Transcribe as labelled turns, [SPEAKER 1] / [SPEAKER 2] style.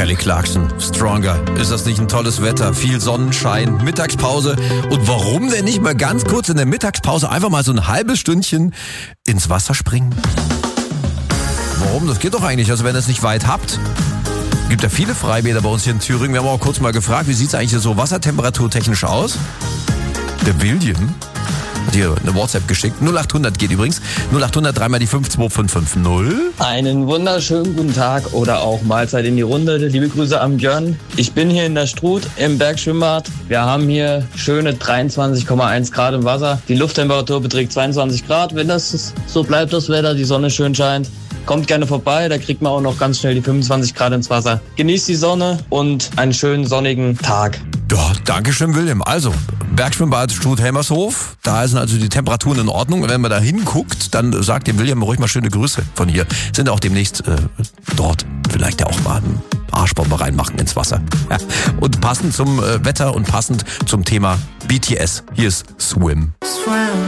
[SPEAKER 1] Kelly Clarkson, Stronger. Ist das nicht ein tolles Wetter? Viel Sonnenschein, Mittagspause. Und warum denn nicht mal ganz kurz in der Mittagspause einfach mal so ein halbes Stündchen ins Wasser springen? Warum? Das geht doch eigentlich, also wenn ihr es nicht weit habt. Gibt ja viele Freibäder bei uns hier in Thüringen. Wir haben auch kurz mal gefragt, wie sieht es eigentlich so wassertemperaturtechnisch aus? Der William hat hier eine WhatsApp geschickt. 0800 geht übrigens. 0800 3 mal die 52550.
[SPEAKER 2] Einen wunderschönen guten Tag oder auch Mahlzeit in die Runde. Liebe Grüße am Björn. Ich bin hier in der Struth im Bergschwimmbad. Wir haben hier schöne 23,1 Grad im Wasser. Die Lufttemperatur beträgt 22 Grad. Wenn das so bleibt, das Wetter, die Sonne schön scheint, kommt gerne vorbei, da kriegt man auch noch ganz schnell die 25 Grad ins Wasser. Genießt die Sonne und einen schönen sonnigen Tag.
[SPEAKER 1] Ja, danke schön, William. Also, Bergschwimmbad Struth-Helmershof, da sind also die Temperaturen in Ordnung. Und wenn man da hinguckt, dann sagt dem William ruhig mal schöne Grüße von hier. Sind auch demnächst dort vielleicht ja auch mal eine Arschbombe reinmachen ins Wasser. Ja. Und passend zum Wetter und passend zum Thema BTS, hier ist Swim.